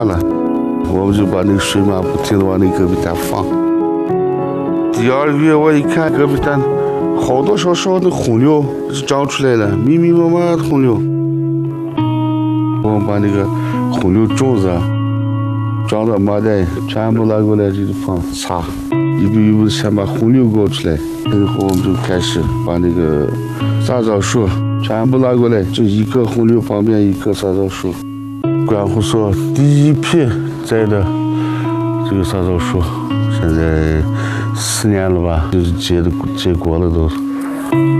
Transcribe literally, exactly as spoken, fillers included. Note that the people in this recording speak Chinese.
了，我们就把那个水马不停地往那隔壁蛋放。第二个月我一看隔壁蛋好多少少的红瘤就长出来了，密密麻麻的红瘤。我们把那个红瘤种子装到麻袋，全部拿过来这个放擦，一步一步先把红瘤搞出来，然后我们就开始把那个杂草树全部拿过来，就一棵红瘤旁边一棵杂草树。观湖所第一批栽的这个杂草树，现在四年了吧，就是结的结果了都。